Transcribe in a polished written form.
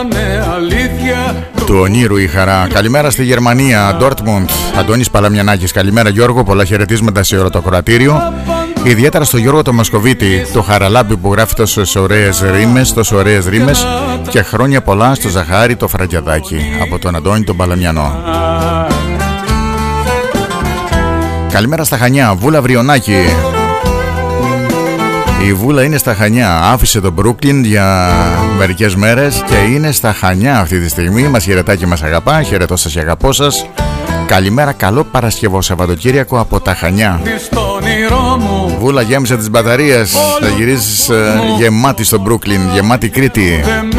Του ονείρου η χαρά. Καλημέρα στη Γερμανία, Ντόρτμουντ. Αντώνης Παλαμιανάκης. Καλημέρα Γιώργο, πολλά χαιρετίσματα σε όλο το ακροατήριο. Ιδιαίτερα στο Γιώργο το Μοσκοβίτη, το Χαραλάμπι που γράφει τόσο ωραίες ρήμες, και χρόνια πολλά στο Ζαχάρι το Φραγκιαδάκι, από τον Αντώνη τον Παλαμιανό. Καλημέρα στα Χανιά, Βούλα Βριονάκη. Η Βούλα είναι στα Χανιά. Άφησε το Μπρούκλιν για μερικές μέρες και είναι στα Χανιά αυτή τη στιγμή. Μας χαιρετά και μας αγαπά. Χαιρετώ σας και αγαπώ σας. Καλημέρα, καλό Παρασκευό Σαββατοκύριακο από τα Χανιά. Βούλα, γέμισε τις μπαταρίες. Θα γυρίσεις γεμάτη στο Μπρούκλιν, γεμάτη Κρήτη.